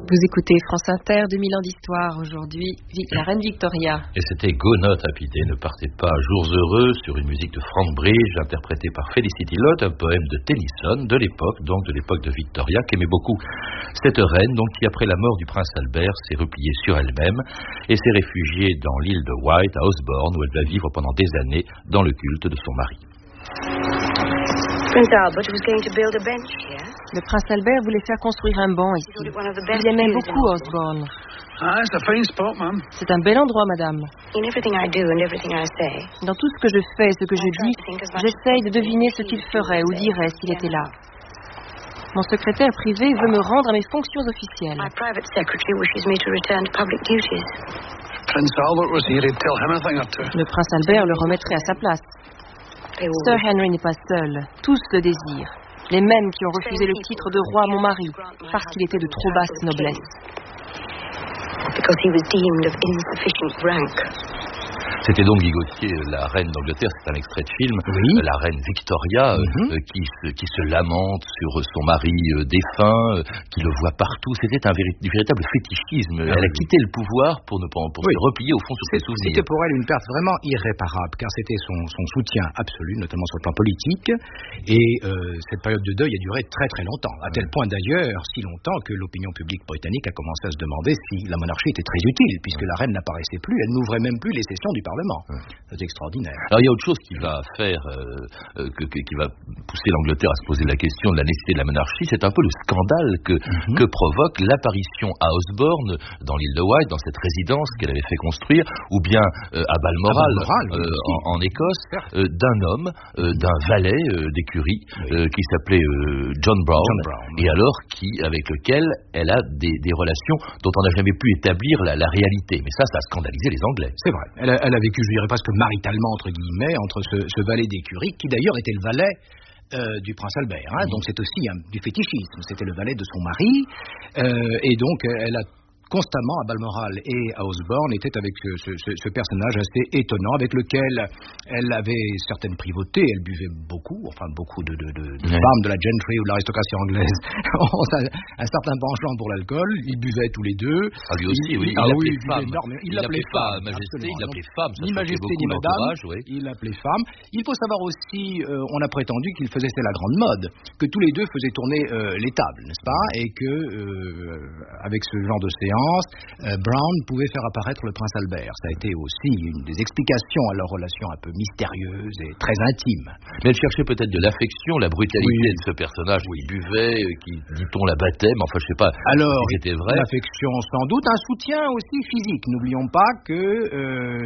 Vous écoutez France Inter, 2000 ans d'histoire. Aujourd'hui, la reine Victoria. Et c'était Go Not Happy Day, ne partez pas, jours heureux, sur une musique de Frank Bridge, interprétée par Felicity Lott, un poème de Tennyson, de l'époque de Victoria, qu'aimait beaucoup cette reine, donc qui après la mort du prince Albert s'est repliée sur elle-même et s'est réfugiée dans l'île de Wight, à Osborne, où elle va vivre pendant des années dans le culte de son mari. Prince Albert was going to build a bench here. Le prince Albert voulait faire construire un banc ici. Il aimait beaucoup Osborne. It's a fine spot, ma'am. C'est un bel endroit, madame. In everything I do and everything I say, Dans tout ce que je fais et ce que je dis, j'essaye de deviner ce qu'il ferait ou dirait s'il était là. Mon secrétaire privé veut me rendre à mes fonctions officielles. my private secretary wishes me to return to public duties. Prince Albert was here, he'd tell him a thing or two. Le prince Albert le remettrait à sa place. They all Sir Henry n'est pas seul. Tous le désirent. Les mêmes qui ont refusé le titre de roi à mon mari, parce qu'il était de trop basse noblesse. because he was deemed of insufficient rank. C'était donc Guy Gauthier, la reine d'Angleterre, c'est un extrait de film, Oui. la reine Victoria, qui se lamente sur son mari défunt, qui le voit partout. C'était un véritable fétichisme. Elle a quitté le pouvoir pour se replier au fond sur ses souvenirs. C'était pour elle une perte vraiment irréparable, car c'était son soutien absolu, notamment sur le plan politique. Et cette période de deuil a duré très très longtemps, à tel point d'ailleurs, si longtemps que l'opinion publique britannique a commencé à se demander si la monarchie était très utile, puisque la reine n'apparaissait plus, elle n'ouvrait même plus les sessions du Parlement. C'est extraordinaire. Alors il y a autre chose qui va faire, qui va pousser l'Angleterre à se poser la question de la nécessité de la monarchie, c'est un peu le scandale que provoque l'apparition à Osborne, dans l'île de Wight, dans cette résidence qu'elle avait fait construire, ou bien à Balmoral, en Écosse, d'un homme, d'un valet d'écurie qui s'appelait John Brown, et alors avec lequel elle a des relations dont on n'a jamais pu établir la réalité. Mais ça a scandalisé les Anglais. C'est vrai. Elle a vécu, je dirais presque maritalement, entre guillemets, entre ce valet d'écurie, qui d'ailleurs était le valet du prince Albert. Donc c'est aussi du fétichisme. C'était le valet de son mari. Et donc elle a constamment à Balmoral et à Osborne était avec ce personnage assez étonnant, avec lequel elle avait certaines privautés. Elle buvait beaucoup de femmes de la gentry ou de l'aristocratie anglaise ont un certain penchant pour l'alcool. Ils buvaient tous les deux. Ah, lui aussi, oui. Il l'appelait femme. Majesté, il l'appelait femme. Ni majesté ni madame. Il l'appelait femme. Il faut savoir aussi, on a prétendu qu'il faisait, c'est la grande mode, que tous les deux faisaient tourner les tables, n'est-ce pas, et que avec ce genre de séance, Brown pouvait faire apparaître le prince Albert. Ça a été aussi une des explications à leur relation un peu mystérieuse et très intime. Mais elle cherchait peut-être de l'affection, la brutalité de ce personnage qui buvait, qui, dit-on, la battait, mais enfin je sais pas si c'était vrai. L'affection sans doute, un soutien aussi physique. N'oublions pas que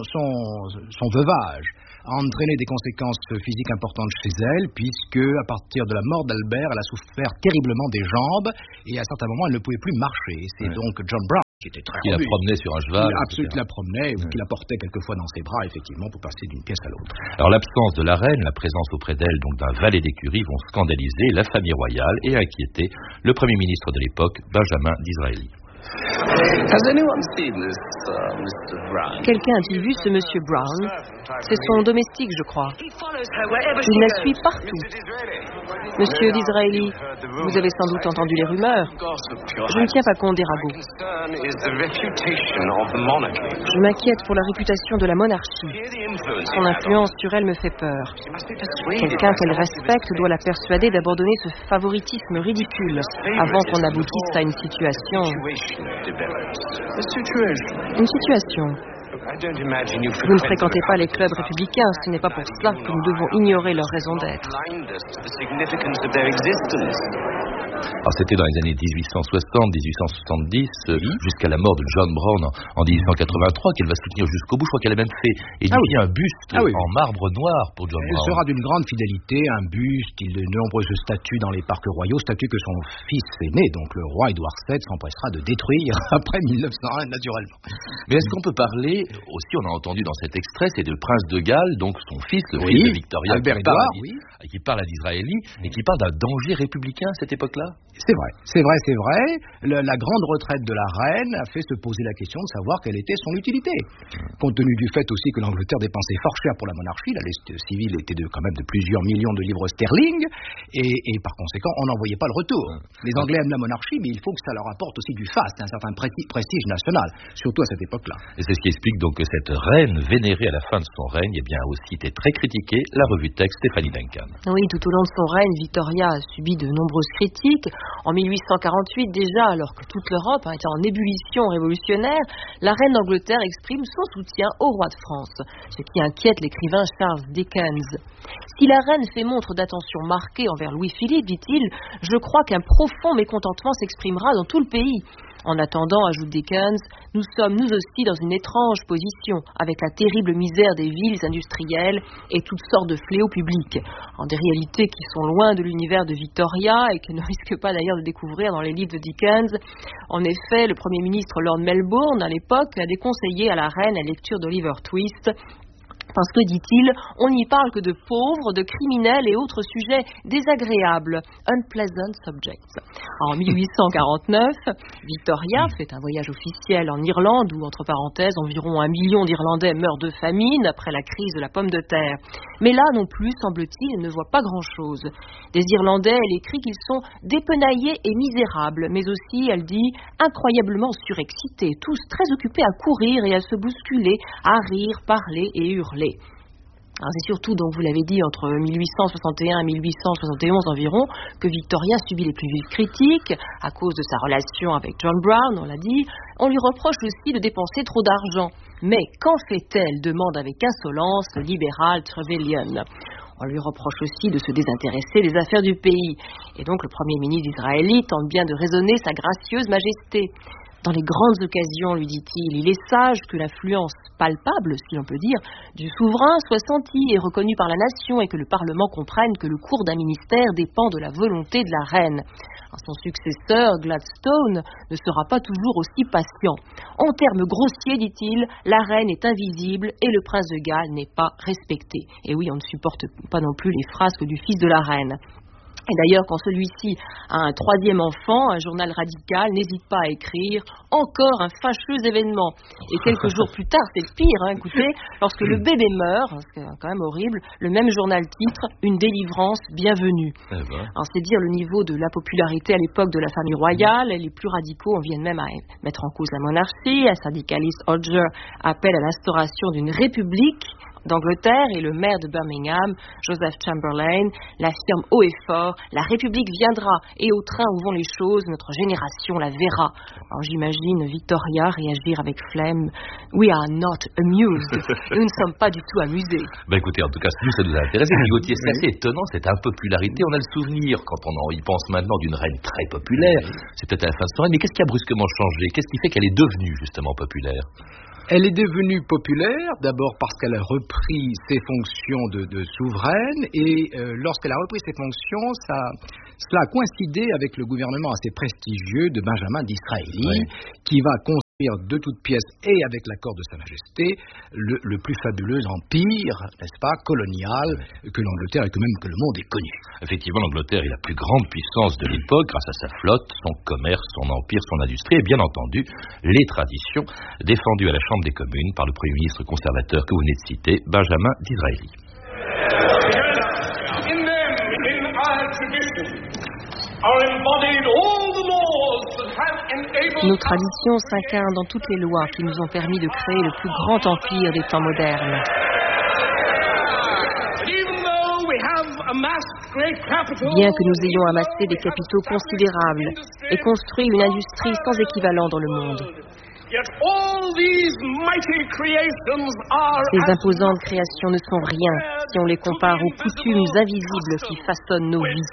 son veuvage a entraîné des conséquences physiques importantes chez elle, puisque à partir de la mort d'Albert, elle a souffert terriblement des jambes, et à certains moments, elle ne pouvait plus marcher. C'est donc John Brown qui était très robuste, la promenait sur un cheval, qui la promenait, ou qui la portait quelquefois dans ses bras, effectivement, pour passer d'une pièce à l'autre. Alors l'absence de la reine, la présence auprès d'elle donc d'un valet d'écurie vont scandaliser la famille royale et inquiéter le premier ministre de l'époque, Benjamin Disraeli. Quelqu'un a-t-il vu ce monsieur Brown? C'est son domestique, je crois. Il la suit partout. Monsieur Disraeli, vous avez sans doute entendu les rumeurs. Je ne tiens pas compte des ragots. Je m'inquiète pour la réputation de la monarchie. Son influence sur elle me fait peur. Quelqu'un qu'elle respecte doit la persuader d'abandonner ce favoritisme ridicule avant qu'on aboutisse à une situation. Une situation. Vous ne fréquentez pas les clubs républicains, ce n'est pas pour cela que nous devons ignorer leur raison d'être. Alors c'était dans les années 1860, 1870, jusqu'à la mort de John Brown en 1883, qu'elle va soutenir jusqu'au bout. Je crois qu'elle a même fait édifier un buste en marbre noir pour John Brown. Elle sera d'une grande fidélité, un buste, il a de nombreuses statues dans les parcs royaux, statues que son fils aîné, donc le roi Édouard VII, s'empressera de détruire après 1901, naturellement. Mais est-ce qu'on peut parler, aussi on a entendu dans cet extrait, c'est de Prince de Galles, donc son fils, le fils de Victoria, Albert Édouard, qui parle à Disraeli, et qui parle d'un danger républicain à cette époque-là? C'est vrai. La grande retraite de la reine a fait se poser la question de savoir quelle était son utilité. Compte tenu du fait aussi que l'Angleterre dépensait fort cher pour la monarchie, la liste civile était quand même de plusieurs millions de livres sterling, et par conséquent, on n'en voyait pas le retour. Les Anglais aiment la monarchie, mais il faut que ça leur apporte aussi du faste, un certain prestige national, surtout à cette époque-là. Et c'est ce qui explique donc que cette reine, vénérée à la fin de son règne, a aussi été très critiquée, la revue texte Stéphanie Duncan. Oui, tout au long de son règne, Victoria a subi de nombreuses critiques. En 1848 déjà, alors que toute l'Europe était en ébullition révolutionnaire, la reine d'Angleterre exprime son soutien au roi de France, ce qui inquiète l'écrivain Charles Dickens. Si la reine fait montre d'attention marquée envers Louis-Philippe, dit-il, je crois qu'un profond mécontentement s'exprimera dans tout le pays. En attendant, ajoute Dickens, nous sommes nous aussi dans une étrange position, avec la terrible misère des villes industrielles et toutes sortes de fléaux publics. Des réalités qui sont loin de l'univers de Victoria et qu'elle ne risque pas d'ailleurs de découvrir dans les livres de Dickens. En effet, le Premier ministre Lord Melbourne, à l'époque, a déconseillé à la reine la lecture d'Oliver Twist, parce que, dit-il, on n'y parle que de pauvres, de criminels et autres sujets désagréables, unpleasant subjects. En 1849, Victoria fait un voyage officiel en Irlande où, entre parenthèses, environ 1 million d'Irlandais meurent de famine après la crise de la pomme de terre. Mais là non plus, semble-t-il, elle ne voit pas grand-chose. Des Irlandais, elle écrit qu'ils sont dépenaillés et misérables, mais aussi, elle dit, incroyablement surexcités, tous très occupés à courir et à se bousculer, à rire, parler et hurler. C'est surtout, donc vous l'avez dit, entre 1861 et 1871 environ, que Victoria subit les plus vives critiques à cause de sa relation avec John Brown, on l'a dit. On lui reproche aussi de dépenser trop d'argent. Mais qu'en fait-elle, demande avec insolence le libéral Trevelyan. On lui reproche aussi de se désintéresser des affaires du pays. Et donc le Premier ministre israélite tente bien de raisonner sa gracieuse majesté. Dans les grandes occasions, lui dit-il, il est sage que l'influence palpable, si l'on peut dire, du souverain soit sentie et reconnue par la nation et que le Parlement comprenne que le cours d'un ministère dépend de la volonté de la reine. Son successeur, Gladstone, ne sera pas toujours aussi patient. En termes grossiers, dit-il, la reine est invisible et le prince de Galles n'est pas respecté. Et oui, on ne supporte pas non plus les frasques du fils de la reine. Et d'ailleurs, quand celui-ci a un 3e enfant, un journal radical n'hésite pas à écrire « Encore un fâcheux événement ». Et quelques jours plus tard, c'est le pire, écoutez, lorsque le bébé meurt, c'est quand même horrible, le même journal titre « Une délivrance bienvenue ». Alors c'est dire le niveau de la popularité à l'époque de la famille royale. Les plus radicaux en viennent même à mettre en cause la monarchie. Un syndicaliste Hodger appelle à l'instauration d'une république d'Angleterre et le maire de Birmingham, Joseph Chamberlain, l'affirme haut et fort, la République viendra et au train où vont les choses, notre génération la verra. Alors j'imagine Victoria réagir avec flemme. We are not amused. Nous ne sommes pas du tout amusés. Écoutez, en tout cas, nous, ça nous a intéressé. Gauthier, c'est assez étonnant, cette impopularité. On a le souvenir, quand on y pense maintenant, d'une reine très populaire. C'est peut-être à la fin de son règne, mais qu'est-ce qui a brusquement changé? Qu'est-ce qui fait qu'elle est devenue justement populaire? Elle est devenue populaire, d'abord parce qu'elle a repris ses fonctions de souveraine, et lorsqu'elle a repris ses fonctions, cela a coïncidé avec le gouvernement assez prestigieux de Benjamin Disraeli, qui va construire de toutes pièces et avec l'accord de Sa Majesté le plus fabuleux empire, n'est-ce pas, colonial que l'Angleterre et que même que le monde ait connu. Effectivement, l'Angleterre est la plus grande puissance de l'époque grâce à sa flotte, son commerce, son empire, son industrie et bien entendu les traditions défendues à la Chambre des communes par le Premier ministre conservateur que vous venez de citer, Benjamin Disraeli. Nos traditions s'incarnent dans toutes les lois qui nous ont permis de créer le plus grand empire des temps modernes. Bien que nous ayons amassé des capitaux considérables et construit une industrie sans équivalent dans le monde, ces imposantes créations ne sont rien si on les compare aux coutumes invisibles qui façonnent nos vies.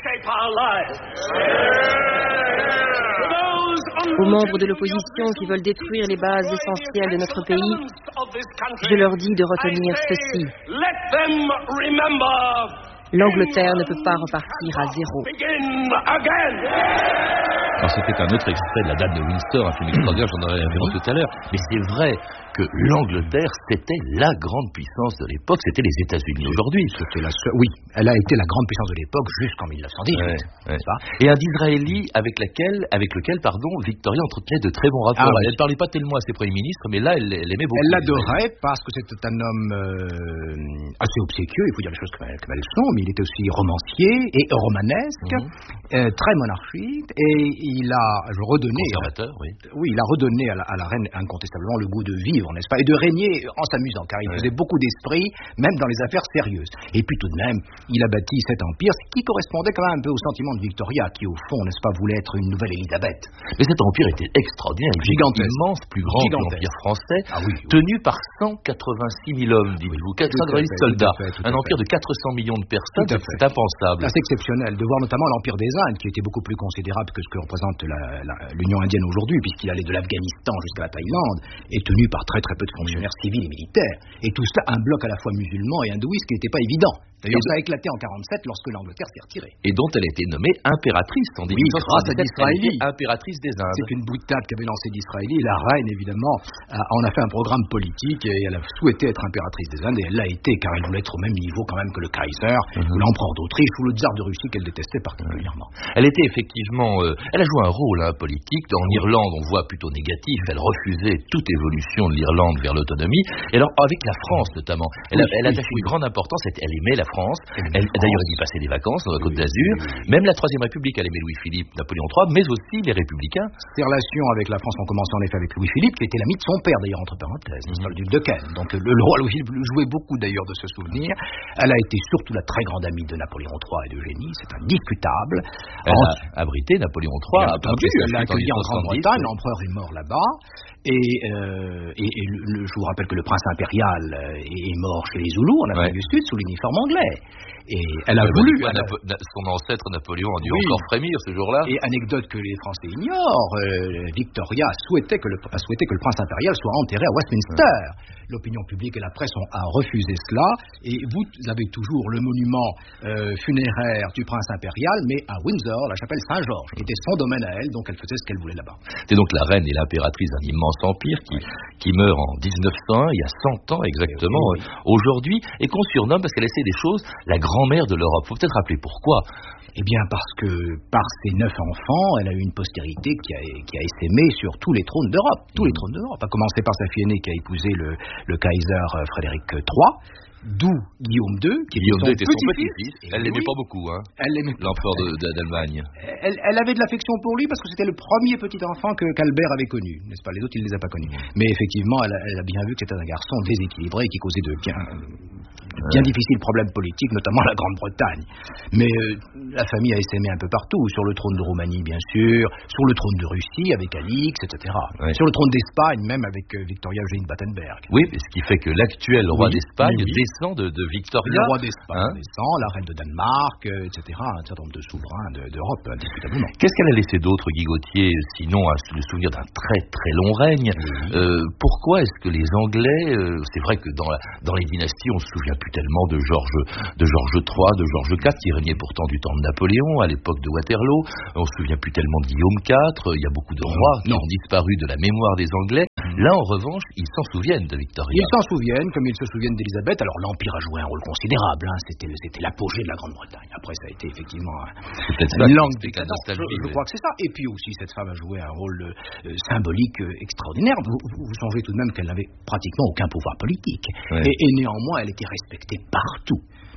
Aux membres de l'opposition qui veulent détruire les bases essentielles de notre pays, je leur dis de retenir ceci. L'Angleterre ne peut pas repartir à zéro. Alors c'était un autre extrait de La Dame de Windsor, un film extraordinaire, j'en aurais référence tout à l'heure. Mais c'est vrai que l'Angleterre, c'était la grande puissance de l'époque, c'était les États-Unis aujourd'hui. Oui, elle a été la grande puissance de l'époque jusqu'en 1918. Ouais. Et un Disraeli avec lequel, Victoria entretenait de très bons rapports. Elle ne parlait pas tellement à ses premiers ministres, mais là, elle aimait beaucoup. Elle l'adorait parce que c'était un homme assez obséquieux, il faut dire les choses comme elles sont, mais il était aussi romancier et romanesque, très monarchique, et il a redonné... Conservateur, oui. Oui, il a redonné à la reine incontestablement le goût de vivre, n'est-ce pas, et de régner en s'amusant, car il faisait beaucoup d'esprit, même dans les affaires sérieuses. Et puis tout de même, il a bâti cet empire, ce qui correspondait quand même un peu au sentiment de Victoria, qui au fond, n'est-ce pas, voulait être une nouvelle Élisabeth. Mais cet empire était extraordinaire, gigantesque, immense, plus grand que l'empire français, tenu par 186 000 hommes, dites-vous, 490 soldats, un empire de 400 millions de personnes, c'est impensable. C'est exceptionnel de voir notamment l'empire des Indes, qui était beaucoup plus considérable que ce que représente l'Union indienne aujourd'hui, puisqu'il allait de l'Afghanistan jusqu'à la Thaïlande, est tenu par très très peu de fonctionnaires civils et militaires. Et tout cela, un bloc à la fois musulman et hindouiste qui n'était pas évident. D'ailleurs, ça a éclaté en 1947 lorsque l'Angleterre s'est retirée. Et dont elle a été nommée impératrice en 1877. Oui, grâce à Disraeli. Impératrice des Indes. C'est une boutade qu'avait lancée Disraeli. La reine, évidemment, en a fait un programme politique et elle a souhaité être impératrice des Indes et elle l'a été car elle voulait être au même niveau quand même que le Kaiser, ou l'empereur d'Autriche ou le tsar de Russie qu'elle détestait particulièrement. Elle était effectivement... elle a joué un rôle politique. En Irlande, on voit plutôt négatif. Elle refusait toute évolution de l'Irlande vers l'autonomie. Et alors, avec la France notamment, elle attachait une grande importance. Elle aimait la France. D'ailleurs, elle y passait des vacances dans la Côte d'Azur. Même la Troisième République, elle aimait Louis-Philippe, Napoléon III, mais aussi les Républicains. Ses relations avec la France ont commencé en effet avec Louis-Philippe, qui était l'ami de son père, d'ailleurs, entre parenthèses, le duc de Kent. Donc le roi Louis-Philippe jouait beaucoup, d'ailleurs, de ce souvenir. Elle a été surtout la très grande amie de Napoléon III et d'Eugénie, c'est indiscutable. Elle a abrité Napoléon III. Elle l'a accueilli en Grande-Bretagne, l'empereur est mort là-bas. Et je vous rappelle que le prince impérial est mort chez les Zoulous, en Afrique du Sud, sous l'uniforme anglais. Et elle a voulu... Son ancêtre Napoléon a dû encore frémir ce jour-là. Et anecdote que les Français ignorent, Victoria souhaitait que le prince impérial soit enterré à Westminster. L'opinion publique et la presse ont refusé cela. Et vous avez toujours le monument funéraire du prince impérial, mais à Windsor, la chapelle Saint-Georges, qui était son domaine à elle, donc elle faisait ce qu'elle voulait là-bas. C'est donc la reine et l'impératrice d'un immense empire qui meurt en 1901, il y a 100 ans exactement, aujourd'hui, et qu'on surnomme, parce qu'elle essaie des choses, la grand-mère de l'Europe. Il faut peut-être rappeler pourquoi. Eh bien, parce que par ses 9 enfants, elle a eu une postérité qui a essaimé sur tous les trônes d'Europe. Tous les trônes d'Europe. A commencé par sa fille aînée qui a épousé le Kaiser Frédéric III. D'où Guillaume II, qui était son petit-fils. Elle l'aimait pas beaucoup, hein. L'empereur d'Allemagne. Elle avait de l'affection pour lui parce que c'était le premier petit enfant qu'Albert avait connu, n'est-ce pas? Les autres, il ne les a pas connus. Mais effectivement, elle a bien vu que c'était un garçon déséquilibré qui causait de bien difficiles problèmes politiques, notamment la Grande-Bretagne. Mais la famille a essaimé un peu partout, sur le trône de Roumanie, bien sûr, sur le trône de Russie, avec Alix, etc. Ouais. Sur le trône d'Espagne, même avec Victoria Eugénie de Battenberg. Oui, ce qui fait que l'actuel roi d'Espagne descend de Victoria. Le roi d'Espagne descend, la reine de Danemark, etc. Un certain nombre de souverains d'Europe, indiscutablement. Qu'est-ce qu'elle a laissé d'autre, Guy Gauthier, sinon le souvenir d'un très très long règne? Pourquoi est-ce que les Anglais, c'est vrai que dans les dynasties, on se souvient plus tellement de Georges III, de Georges IV, qui régnait pourtant du temps de Napoléon, à l'époque de Waterloo. On se souvient plus tellement de Guillaume IV. Il y a beaucoup de rois qui ont disparu de la mémoire des Anglais. Là, en revanche, ils s'en souviennent de Victoria. Ils s'en souviennent, comme ils se souviennent d'Élisabeth. Alors, l'Empire a joué un rôle considérable. C'était l'apogée de la Grande-Bretagne. Après, ça a été effectivement une langue décadente. Je crois que c'est ça. Et puis aussi, cette femme a joué un rôle symbolique extraordinaire. Vous songez tout de même qu'elle n'avait pratiquement aucun pouvoir politique. Ouais. Et néanmoins, elle était respectée partout.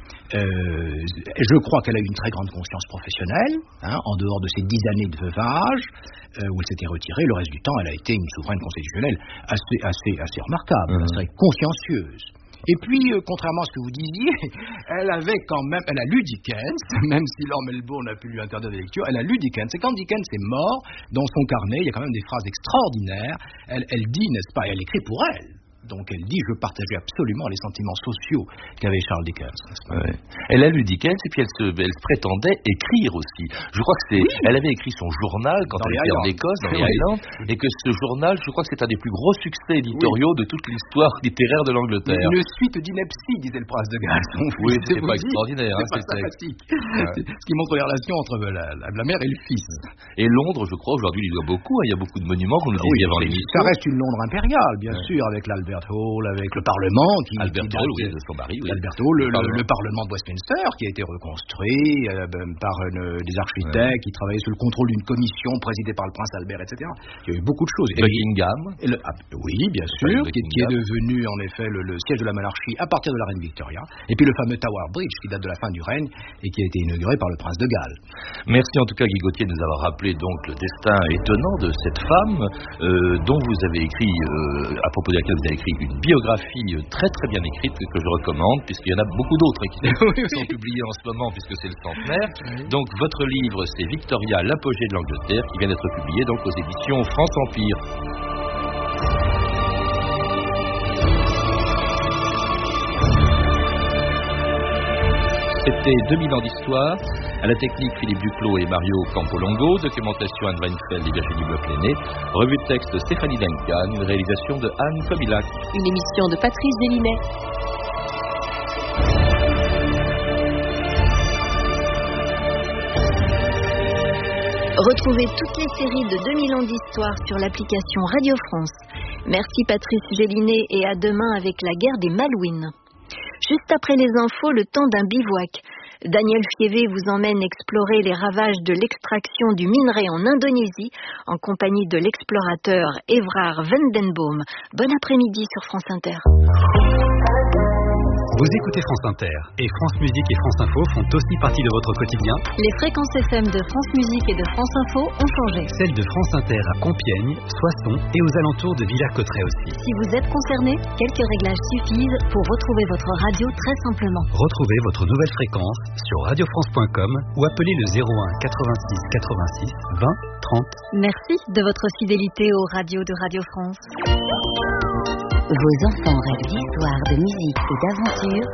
Je crois qu'elle a eu une très grande conscience professionnelle, en dehors de ses 10 années de veuvage, où elle s'était retirée. Le reste du temps, elle a été une souveraine constitutionnelle assez remarquable, assez consciencieuse. Et puis, contrairement à ce que vous disiez, elle a lu Dickens, même si Lord Melbourne a pu lui interdire des lectures, elle a lu Dickens. Et quand Dickens est mort, dans son carnet, il y a quand même des phrases extraordinaires. Elle dit, n'est-ce pas, et elle écrit pour elle. Donc elle dit, je partageais absolument les sentiments sociaux qu'avait Charles Dickens. Ouais. Elle a lu Dickens et puis elle se prétendait écrire aussi. Je crois que elle avait écrit son journal quand elle était en Écosse, dans les Highlands, et que ce journal, je crois que c'est un des plus gros succès éditoriaux de toute l'histoire littéraire de l'Angleterre. Une suite d'inepties, disait le prince de Galles. Oui, c'était pas extraordinaire. C'est pas sympathique. Ce qui montre les relations entre la mère et le fils. Et Londres, je crois, aujourd'hui, il y a beaucoup. Il y a beaucoup de monuments qu'on nous disait avant l'émission. Ça reste une Londres impériale, bien sûr, avec l'Albert Hall, avec le Parlement. Albert Hall, oui, de son mari. L'Albert Hall, le Parlement de Westminster, qui a été reconstruit par des architectes qui travaillaient sous le contrôle d'une commission présidée par le prince Albert, etc. Il y a eu beaucoup de choses. Buckingham. Oui, bien sûr, qui est devenu en effet le siège de la monarchie à partir de la reine Victoria. Et puis le fameux Tower Bridge, qui date de la fin du règne et qui a été inauguré par le prince de Galles. Merci en tout cas Guy Gauthier de nous avoir rappelé donc le destin étonnant de cette femme dont vous avez écrit, à propos de laquelle vous avez écrit une biographie très très bien écrite que je recommande, puisqu'il y en a beaucoup d'autres qui sont publiés en ce moment puisque c'est le centenaire. Donc votre livre c'est Victoria, l'apogée de l'Angleterre, qui vient d'être publié donc aux éditions France Empire. C'était 2000 ans d'histoire. À la technique, Philippe Duclos et Mario Campolongo. Documentation Anne Weinfeld et Virginie Bloch-Lenné. Revue de texte Stéphanie Duncan. Une réalisation de Anne Kobilac. Une émission de Patrice Delinet. Retrouvez toutes les séries de 2000 ans d'histoire sur l'application Radio France. Merci Patrice Gélinet et à demain avec la guerre des Malouines. Juste après les infos, le temps d'un bivouac. Daniel Fievé vous emmène explorer les ravages de l'extraction du minerai en Indonésie en compagnie de l'explorateur Evrard Vendenboom. Bon après-midi sur France Inter. Vous écoutez France Inter et France Musique et France Info font aussi partie de votre quotidien. Les fréquences FM de France Musique et de France Info ont changé. Celles de France Inter à Compiègne, Soissons et aux alentours de Villers-Cotterêts aussi. Si vous êtes concerné, quelques réglages suffisent pour retrouver votre radio très simplement. Retrouvez votre nouvelle fréquence sur radiofrance.com ou appelez le 01 86 86 20 30. Merci de votre fidélité aux radios de Radio France. Vos enfants rêvent d'histoire, de musique et d'aventure.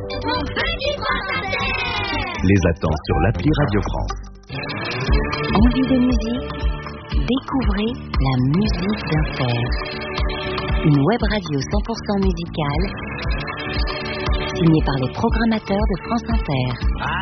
Les attend sur l'appli Radio France. Envie de musique? Découvrez la musique d'un fer. Une web radio 100% musicale signée par les programmateurs de France Inter.